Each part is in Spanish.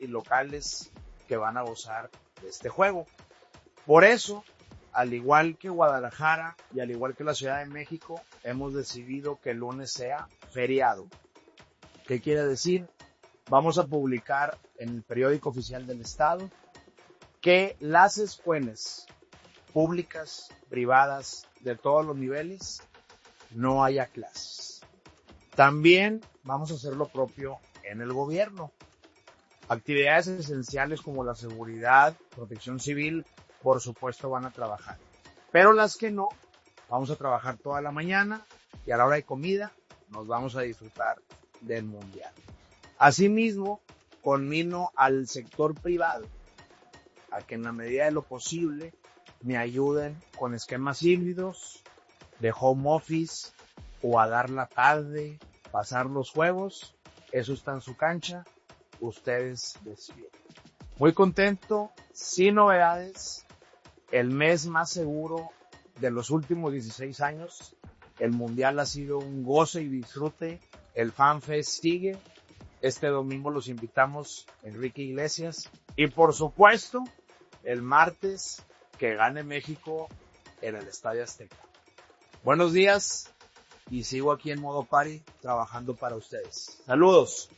locales que van a gozar de este juego. Por eso, al igual que Guadalajara y al igual que la Ciudad de México, hemos decidido que el lunes sea feriado. ¿Qué quiere decir? Vamos a publicar en el periódico oficial del Estado que las escuelas públicas, privadas, de todos los niveles, no haya clases. También vamos a hacer lo propio en el gobierno. Actividades esenciales como la seguridad, protección civil, por supuesto van a trabajar. Pero las que no, vamos a trabajar toda la mañana y a la hora de comida nos vamos a disfrutar del mundial. Asimismo, conmino al sector privado a que en la medida de lo posible me ayuden con esquemas híbridos de home office o a dar la tarde, pasar los juegos. Eso está en su cancha, ustedes deciden. Muy contento, sin novedades, el mes más seguro de los últimos 16 años. El mundial ha sido un goce y disfrute, el FanFest sigue. Este domingo los invitamos, Enrique Iglesias, y por supuesto, el martes, que gane México en el Estadio Azteca. Buenos días, y sigo aquí en modo party, trabajando para ustedes. ¡Saludos!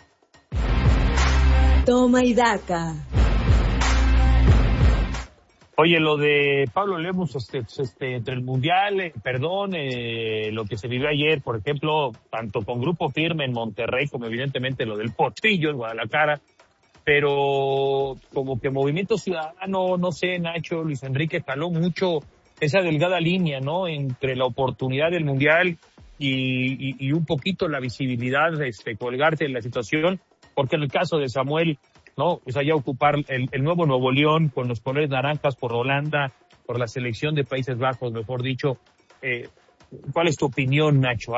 Toma y daca. Oye, lo de Pablo Lemus, entre el Mundial, lo que se vivió ayer, por ejemplo, tanto con Grupo Firme en Monterrey, como evidentemente lo del Portillo en Guadalajara, pero como que Movimiento Ciudadano, no sé, Nacho, Luis Enrique, jaló mucho esa delgada línea, ¿no?, entre la oportunidad del Mundial y un poquito la visibilidad, colgarse en la situación, porque en el caso de Samuel, ¿no?, pues allá ocupar el nuevo Nuevo León con los colores naranjas por Holanda, por la selección de Países Bajos, mejor dicho. ¿Cuál es tu opinión, Nacho?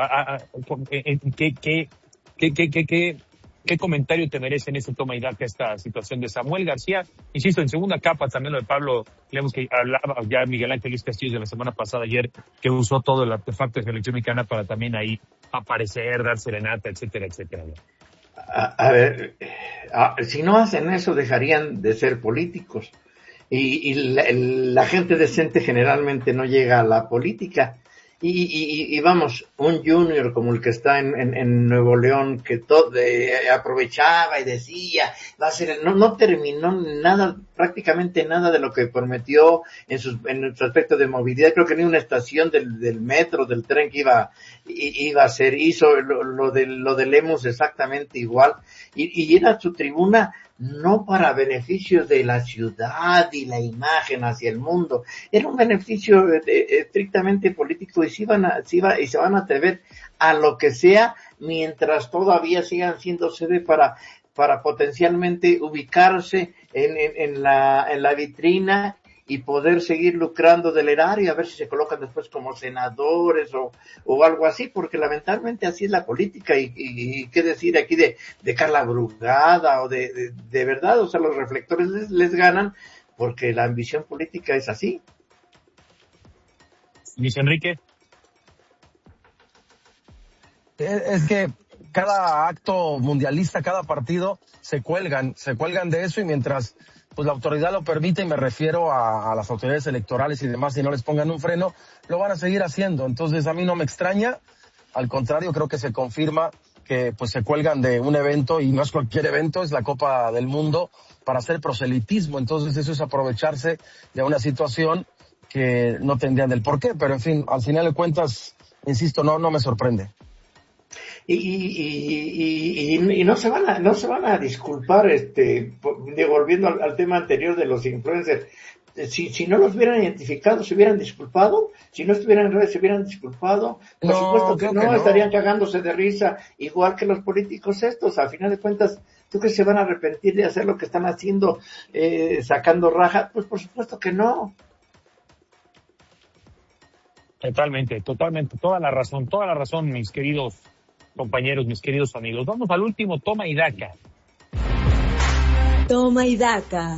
¿Qué comentario te merece en esta toma y daca esta situación de Samuel García? Insisto, en segunda capa también lo de Pablo Lemus, que hablaba ya Miguel Ángel Luis Castillo de la semana pasada ayer, que usó todo el artefacto de selección mexicana para también ahí aparecer, dar serenata, etcétera, etcétera. A ver, si no hacen eso dejarían de ser políticos y la gente decente generalmente no llega a la política y vamos, un junior como el que está en Nuevo León que aprovechaba y decía va a ser, no terminó nada, prácticamente nada de lo que prometió en su aspecto de movilidad. Creo que ni una estación del metro, del tren que iba a hacer, hizo lo de Lemus exactamente igual y era su tribuna no para beneficio de la ciudad y la imagen hacia el mundo, era un beneficio estrictamente político y se van a atrever a lo que sea mientras todavía sigan siendo sede para potencialmente ubicarse en la vitrina y poder seguir lucrando del erario, a ver si se colocan después como senadores o algo así, porque lamentablemente así es la política y qué decir aquí de Carla Brugada o de verdad, o sea, los reflectores les ganan porque la ambición política es así. Luis Enrique. Es que cada acto mundialista, cada partido se cuelgan de eso y mientras pues la autoridad lo permite, y me refiero a las autoridades electorales y demás, si no les pongan un freno, lo van a seguir haciendo. Entonces a mí no me extraña, al contrario, creo que se confirma que pues se cuelgan de un evento, y no es cualquier evento, es la Copa del Mundo, para hacer proselitismo. Entonces eso es aprovecharse de una situación que no tendrían del porqué, pero en fin, al final de cuentas, insisto, no me sorprende. Y no se van a disculpar, volviendo al tema anterior de los influencers. Si no los hubieran identificado, se hubieran disculpado. Si no estuvieran en redes, se hubieran disculpado. Por supuesto que no, estarían cagándose de risa, igual que los políticos estos. A final de cuentas, ¿tú crees que se van a arrepentir de hacer lo que están haciendo, sacando raja? Pues por supuesto que no. Totalmente, toda la razón, mis queridos compañeros, mis queridos amigos. Vamos al último toma y daca. Toma y daca.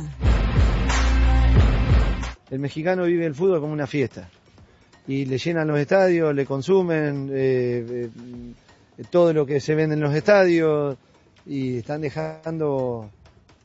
El mexicano vive el fútbol como una fiesta y le llenan los estadios, le consumen todo lo que se vende en los estadios y están dejando